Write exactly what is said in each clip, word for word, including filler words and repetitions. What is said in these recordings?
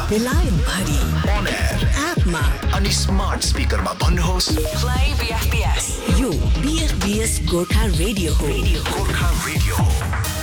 बेलायत भरि on air एपमा अनि स्मार्ट स्पिकरमा भन्नुहोस् play B F B S। यो B F B S Gorkha radio हो। गोर्खा रेडियो हो।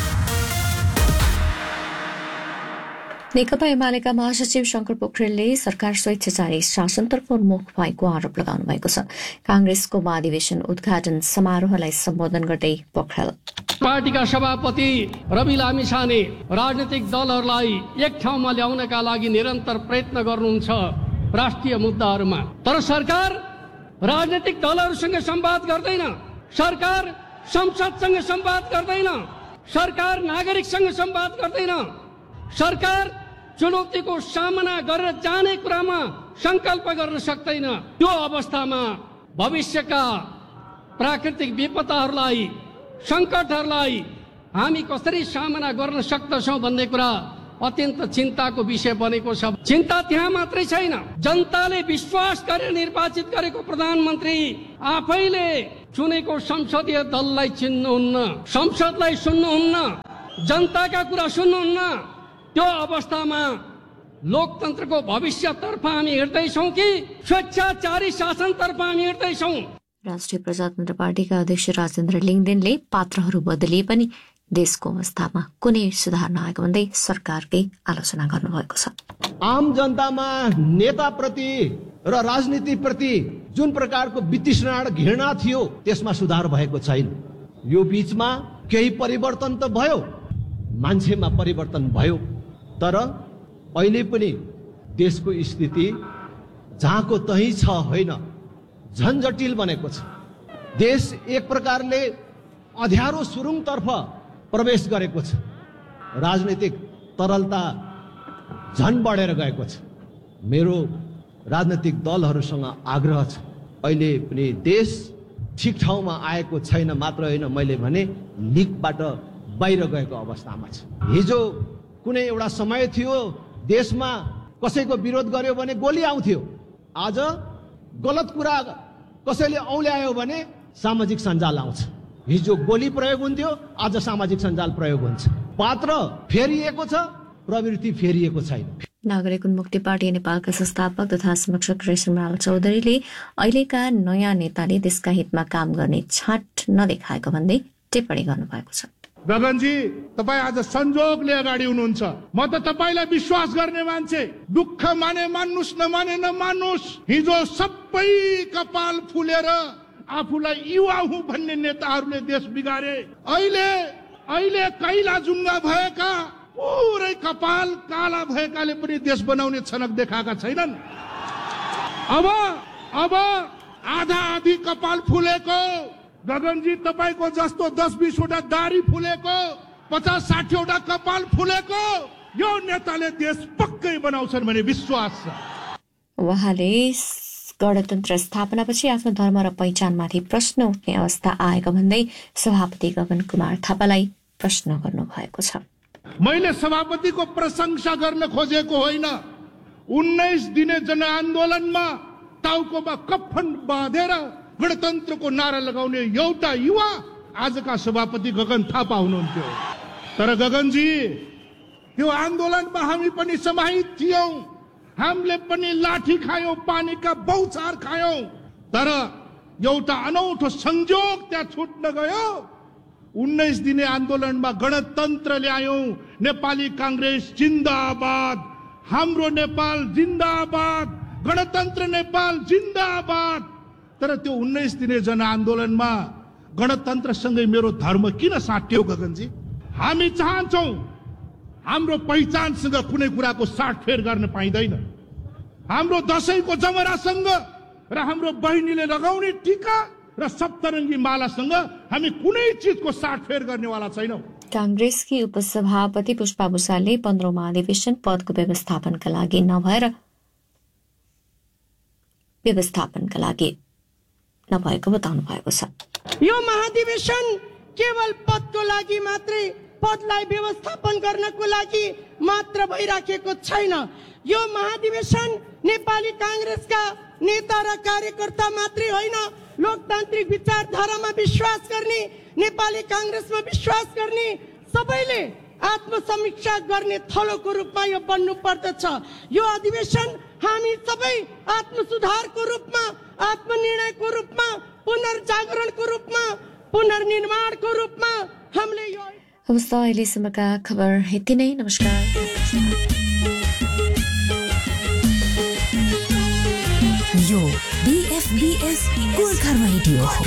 नेकपा एमालेका महासचिव शंकर पोखरेलले सरकार स्वेच्छाचारी शासनतर्फ उन्मुख भएको आरोप लगाउनु भएको छ। कांग्रेसको महाधिवेशन उद्घाटन समारोहलाई सम्बोधन गर्दै पोखरेल पार्टीका सभापति रवि लामिछाने राजनीतिक दलहरूलाई एक ठाउँमा ल्याउनका लागि निरन्तर प्रयत्न गर्नुहुन्छ राष्ट्रिय मुद्दाहरूमा, तर सरकार राजनीतिक दलहरूसँग संवाद गर्दैन, सरकार संसदसँग संवाद गर्दैन, सरकार नागरिकसँग संवाद गर्दैन, सरकार चुनौतीको सामना गरेर जाने कुरामा संकल्प गर्न सक्दैन। त्यो अवस्थामा भविष्यका प्राकृतिक विपदाहरूलाई, संकटहरूलाई हामी कसरी सामना गर्न सक्दछौँ भन्ने कुरा अत्यन्त चिन्ताको विषय बनेको छ। चिन्ता त्यहाँ मात्रै छैन, जनताले विश्वास गरेर निर्वाचित गरेको प्रधानमन्त्री आफैले चुनेको संसदीय दललाई चिन्नुहुन्न, संसदलाई सुन्नुहुन्न, जनताका कुरा सुन्नुहुन्न। त्यो अवस्थामा लोकतन्त्रको भविष्यतर्फ हामी हिँड्दैछौँ कि स्वेच्छाचारी शासनतर्फ हामी हिँड्दैछौँ? राष्ट्रिय प्रजातन्त्र पार्टीका अध्यक्ष राजेन्द्र लिङदेनले पात्रहरू बदलिए पनि देशको अवस्थामा कुनै सुधार नआएको भन्दै सरकारकै आलोचना गर्नुभएको छ। आम जनतामा नेताप्रति र राजनीतिप्रति जुन प्रकारको वितृष्णा घृणा थियो त्यसमा सुधार भएको छैन। यो बीचमा केही परिवर्तन त भयो, मान्छेमा परिवर्तन भयो, तर अहिले पनि देशको स्थिति जहाँको तहीँ छ होइन, झन जटिल बनेको छ। देश एक प्रकारले अँध्यारो सुरुङतर्फ प्रवेश गरेको छ। राजनीतिक तरलता झन बढेर गएको छ। मेरो राजनीतिक दलहरूसँग आग्रह छ, अहिले पनि देश ठिक ठाउँमा आएको छैन, मात्र होइन मैले भने लिकबाट बाहिर गएको अवस्थामा छ। हिजो कुनै एउटा समय थियो देशमा कसैको विरोध गर्यो भने गोली आउँथ्यो, आज गलत कुरा कसैले औल्यायो भने सामाजिक सञ्जाल आउँछ। हिजो गोली प्रयोग हुन्थ्यो, आज सामाजिक सञ्जाल प्रयोग हुन्छ। पात्र फेरिएको छ, प्रवृत्ति फेरिएको छैन। नागरिक उन्मुक्ति पार्टी नेपालका संस्थापक तथा संरक्षक कृष्णलाल चौधरीले अहिलेका नयाँ नेताले देशका हितमा काम गर्ने छाट नदेखाएको भन्दै टिप्पणी गर्नुभएको छ। गगनजी, तपाईँ आज संजोगले अगाडि हुनुहुन्छ। म त तपाईँलाई विश्वास गर्ने मान्छे, दुःख माने मान्नुस्, नमाने नमान्नुस्। हिजो सबै कपाल फुलेर आफूलाई युवा हुँ भन्ने नेताहरूले देश बिगारे। अहिले अहिले कैला जुङ्गा भएका, पुरै कपाल काला भएकाले पनि देश बनाउने छनक देखाएका छैनन्। अब अब आधा आधी कपाल फुलेको, गगनजी तपाईँको जस्तो दस बिसवटा दारी फुलेको, पचास साठीवटा कपाल फुलेको यो नेताले देश पक्कै बनाउँछन् भन्ने विश्वास छ। उहाँले गणतन्त्र स्थापनापछि आफ्नो धर्म र पहिचानमाथि प्रश्न उठ्ने अवस्था आएको भन्दै सभापति गगन कुमार थापालाई प्रश्न गर्नुभएको छ। मैले सभापतिको प्रशंसा गर्न खोजेको होइन। उन्नाइस दिने जनआन्दोलनमा टाउकोमा कफन बाँधेर गणतन्त्रको नारा लगाउने एउटा युवा आजका सभापति गगन थापा हुनुहुन्थ्यो। तर गगनजी, त्यो आन्दोलनमा हामी पनि समाहित थियौं, हामीले पनि लाठी खायौं, पानीका बौछार खायौं, तर एउटा अनौठो संजोग त्यहाँ छुट्न गयो। उन्नाइस दिने आन्दोलनमा गणतन्त्र ल्यायौं। नेपाली कांग्रेस जिन्दाबाद, हाम्रो नेपाल जिन्दाबाद, गणतन्त्र नेपाल जिन्दाबाद। तर त्यो उन्नाइस दिने जनआन्दोलनमा गणतन्त्रसँगै मेरो धर्म किन साट्यो गगनजी? हामी चाहन्छौं हाम्रो पहिचानसँग कुनै कुराको साटफेर गर्न पाइँदैन। हाम्रो दशैंको जमरासँग र हाम्रो बहिनीले लगाउने टीका र सप्तरङ्गी मालासँग हामी कुनै चीजको साटफेर गर्नेवाला छैनौं। कांग्रेसकी उपसभापति पुष्पा भुसालले पन्ध्रौं महाधिवेशन पदको व्यवस्थापनका लागि नभएर व्यवस्थापनका लागि नभएको बताउनु भएको छ। यो महाधिवेशन केवल पदको लागि मात्रै, पदलाई व्यवस्थापन गर्नको लागि मात्र भइराखेको छैन। यो महाधिवेशन नेपाली कांग्रेसका नेता र कार्यकर्ता मात्रै होइन, लोकतान्त्रिक विचारधारामा विश्वास गर्ने, नेपाली कांग्रेसमा विश्वास गर्ने सबैले आत्मसमीक्षा गर्ने थलोको रूपमा यो बन्नु पर्दछ। यो अधिवेशन हामी सबै आत्मसुधारको रूपमा, आत्मनिर्णयको रूपमा, पुनर्जागरणको रूपमा, पुनर्निर्माणको रूपमा हामीले यो हवस् त अहिलेसम्मका खबर यति नै। नमस्कार। यो बीएफबीएस गोर्खा रेडियो हो।